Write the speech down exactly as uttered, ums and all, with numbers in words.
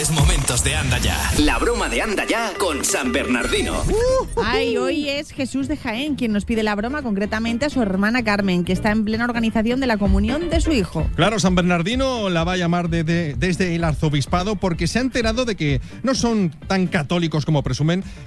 Momentos de Anda Ya. La broma de Anda Ya con San Bernardino. Uh, Ay, hoy es Jesús de Jaén quien nos pide la broma, concretamente a su hermana Carmen, que está en plena organización de la comunión de su hijo. Claro, San Bernardino la va a llamar de, de, desde el arzobispado porque se ha enterado de que no son tan católicos como presumen